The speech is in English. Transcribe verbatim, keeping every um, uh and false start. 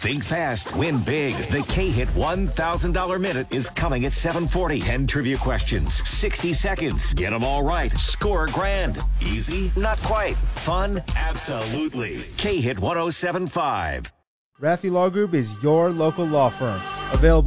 Think fast, win big. The K-Hit one thousand dollars Minute is coming at seven forty. ten trivia questions, sixty seconds. Get them all right. Score a grand. Easy? Not quite. Fun? Absolutely. K-Hit one oh seven point five. Raffi Law Group is your local law firm. Available